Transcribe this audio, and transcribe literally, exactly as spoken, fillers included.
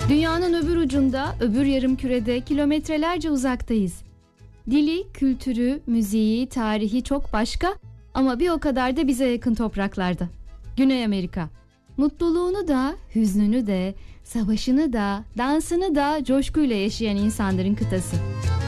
Dünyanın öbür ucunda, öbür yarımkürede kilometrelerce uzaktayız. Dili, kültürü, müziği, tarihi çok başka ama bir o kadar da bize yakın topraklarda. Güney Amerika. Mutluluğunu da, hüznünü de, savaşını da, dansını da coşkuyla yaşayan insanların kıtası.